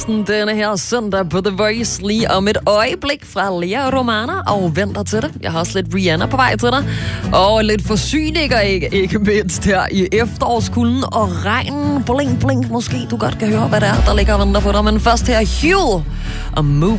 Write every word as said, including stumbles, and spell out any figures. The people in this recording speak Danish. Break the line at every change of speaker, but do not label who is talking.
Denne her søndag på The Voice lige om et øjeblik fra Lea Romana, og venter til det. Jeg har også lidt Rihanna på vej til dig. Og lidt forsyninger, ikke, ikke mindst her i efterårskulden og regnen. Blink, blink, måske du godt kan høre, hvad det er, der ligger og venter på dig. Men først her, Hugh og Move